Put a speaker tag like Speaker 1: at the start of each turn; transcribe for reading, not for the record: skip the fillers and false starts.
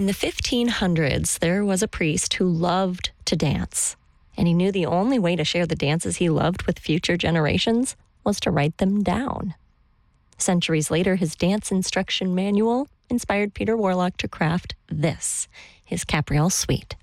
Speaker 1: In the 1500s, there was a priest who loved to dance, and he knew the only way to share the dances he loved with future generations was to write them down. Centuries later, his dance instruction manual inspired Peter Warlock to craft this, his Capriole Suite.